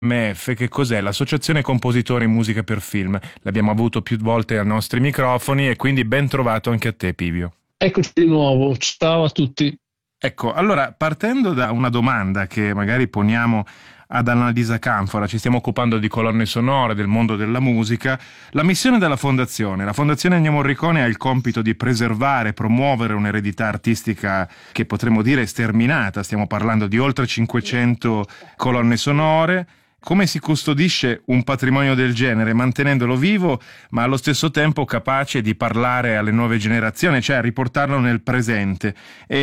ACMF, che cos'è? L'Associazione Compositori in Musica per Film. L'abbiamo avuto più volte ai nostri microfoni e quindi ben trovato anche a te, Pivio. Eccoci di nuovo, ciao a tutti. Ecco, allora, partendo da una domanda che magari poniamo ad Annalisa Canfora, ci stiamo occupando di colonne sonore, del mondo della musica. La missione della Fondazione. La Fondazione Ennio Morricone ha il compito di preservare e promuovere un'eredità artistica che potremmo dire sterminata. Stiamo parlando di oltre 500 colonne sonore. Come si custodisce un patrimonio del genere, mantenendolo vivo, ma allo stesso tempo capace di parlare alle nuove generazioni, cioè riportarlo nel presente,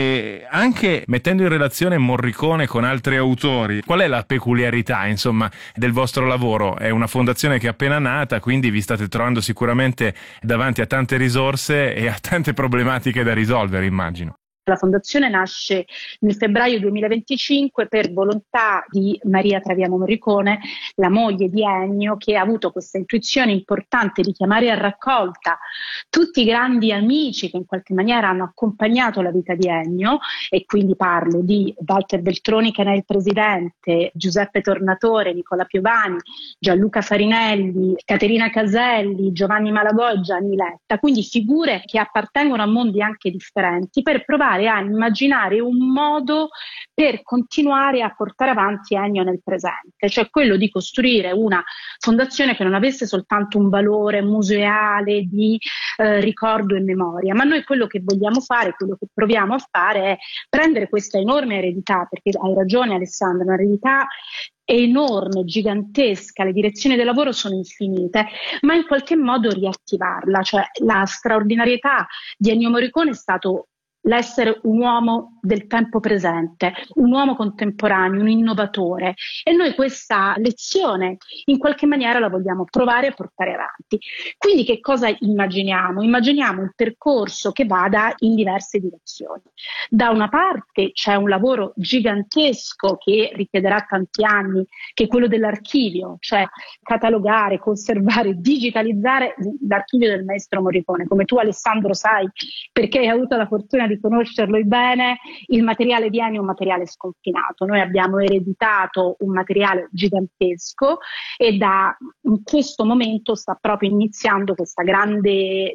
e anche mettendo in relazione Morricone con altri autori? Qual è la peculiarità, insomma, del vostro lavoro? È una fondazione che è appena nata, quindi vi state trovando sicuramente davanti a tante risorse e a tante problematiche da risolvere, immagino. La fondazione nasce nel febbraio 2025 per volontà di Maria Traviamo Morricone, la moglie di Ennio, che ha avuto questa intuizione importante di chiamare a raccolta tutti i grandi amici che in qualche maniera hanno accompagnato la vita di Ennio, e quindi parlo di Walter Veltroni, che era il presidente, Giuseppe Tornatore, Nicola Piovani, Gianluca Farinelli, Caterina Caselli, Giovanni Malagò e Gianni Letta, quindi figure che appartengono a mondi anche differenti, per provare a immaginare un modo per continuare a portare avanti Ennio nel presente, cioè quello di costruire una fondazione che non avesse soltanto un valore museale di ricordo e memoria, ma noi quello che vogliamo fare, quello che proviamo a fare è prendere questa enorme eredità, perché hai ragione Alessandro, un'eredità enorme, gigantesca, le direzioni del lavoro sono infinite, ma in qualche modo riattivarla, cioè la straordinarietà di Ennio Morricone è stato l'essere un uomo del tempo presente, un uomo contemporaneo, un innovatore, e noi questa lezione in qualche maniera la vogliamo provare a portare avanti. Quindi che cosa immaginiamo? Immaginiamo un percorso che vada in diverse direzioni. Da una parte c'è un lavoro gigantesco che richiederà tanti anni, che è quello dell'archivio, cioè catalogare, conservare, digitalizzare l'archivio del maestro Morricone. Come tu Alessandro sai, perché hai avuto la fortuna di conoscerlo bene, il materiale di Ennio è un materiale sconfinato. Noi abbiamo ereditato un materiale gigantesco e in questo momento sta proprio iniziando questa grande,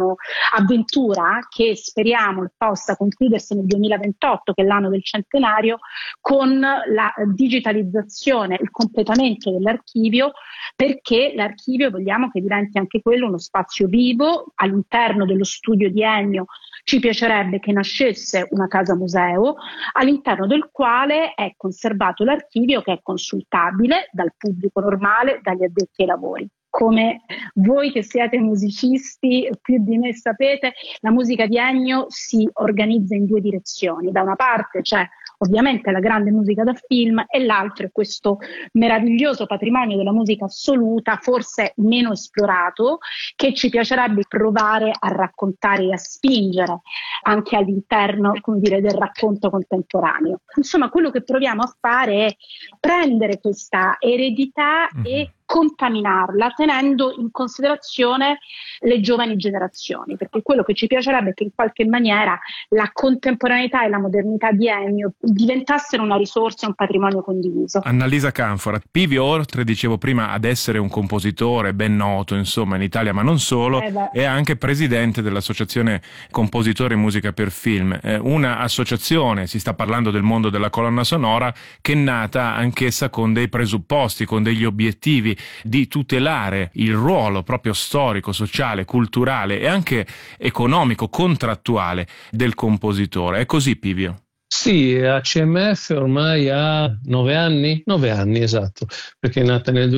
avventura che speriamo possa concludersi nel 2028, che è l'anno del centenario, con la digitalizzazione, il completamento dell'archivio, perché l'archivio vogliamo che diventi anche quello uno spazio vivo. All'interno dello studio di Ennio ci piacerebbe che nascesse una casa museo, all'interno del quale è conservato l'archivio, che è consultabile dal pubblico normale, dagli addetti ai lavori. Come voi che siete musicisti più di me sapete, la musica di Ennio si organizza in due direzioni. Da una parte c'è ovviamente la grande musica da film e l'altro è questo meraviglioso patrimonio della musica assoluta, forse meno esplorato, che ci piacerebbe provare a raccontare e a spingere anche all'interno, del racconto contemporaneo. Insomma, quello che proviamo a fare è prendere questa eredità e contaminarla, tenendo in considerazione le giovani generazioni, perché quello che ci piacerebbe è che in qualche maniera la contemporaneità e la modernità di Ennio diventassero una risorsa e un patrimonio condiviso. Annalisa Canfora, Pivio, oltre, dicevo prima, ad essere un compositore ben noto, insomma, in Italia, ma non solo, è anche presidente dell'Associazione Compositori in Musica per Film, una associazione, si sta parlando del mondo della colonna sonora, che è nata anch'essa con dei presupposti, con degli obiettivi di tutelare il ruolo proprio storico, sociale, culturale e anche economico, contrattuale del compositore. È così, Pivio? Sì, ACMF ormai ha 9 anni? 9 anni, esatto, perché è nata nel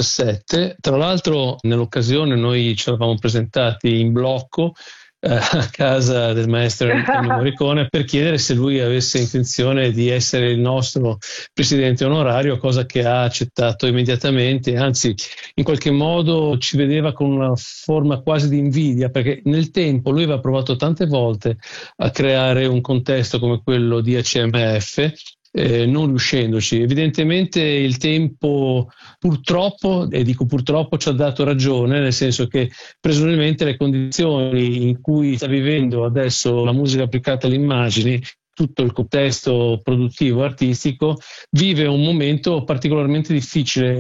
2017. Tra l'altro, nell'occasione noi ci eravamo presentati in blocco a casa del maestro Ennio Morricone per chiedere se lui avesse intenzione di essere il nostro presidente onorario, cosa che ha accettato immediatamente, anzi in qualche modo ci vedeva con una forma quasi di invidia, perché nel tempo lui aveva provato tante volte a creare un contesto come quello di ACMF, non riuscendoci. Evidentemente il tempo purtroppo, e dico purtroppo, ci ha dato ragione, nel senso che presumibilmente le condizioni in cui sta vivendo adesso la musica applicata alle immagini tutto il contesto produttivo artistico vive un momento particolarmente difficile